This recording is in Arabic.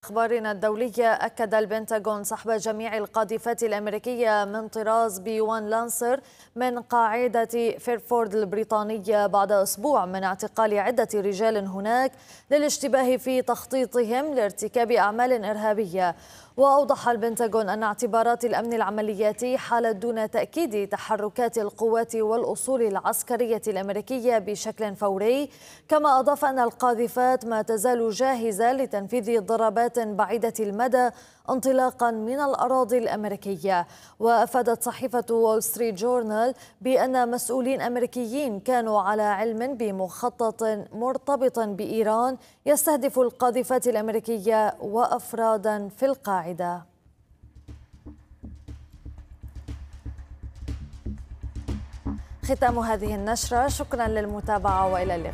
أخبارنا الدولية، أكد البنتاغون سحب جميع القاذفات الأمريكية من طراز B1 لانسر من قاعدة فيرفورد البريطانية بعد أسبوع من اعتقال عدة رجال هناك للاشتباه في تخطيطهم لارتكاب أعمال إرهابية. وأوضح البنتاغون أن اعتبارات الأمن العملياتي حالت دون تأكيد تحركات القوات والأصول العسكرية الأمريكية بشكل فوري، كما أضاف أن القاذفات ما تزال جاهزة لتنفيذ ضربات بعيدة المدى انطلاقا من الأراضي الأمريكية. وأفادت صحيفة وول ستريت جورنال بأن مسؤولين أمريكيين كانوا على علم بمخطط مرتبط بإيران يستهدف القاذفات الأمريكية وأفرادا في القاعدة. ختام هذه النشرة، شكرا للمتابعة وإلى اللقاء.